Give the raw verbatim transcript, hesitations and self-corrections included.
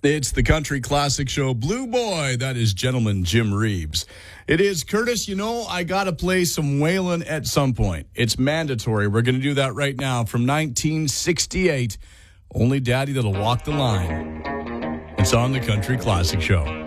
It's the Country Classic Show. Blue Boy, that is gentleman Jim Reeves. It is, Curtis, you know, I got to play some Waylon at some point. It's mandatory. We're going to do that right now from nineteen sixty-eight. Only Daddy That'll Walk the Line. It's on the Country Classic Show.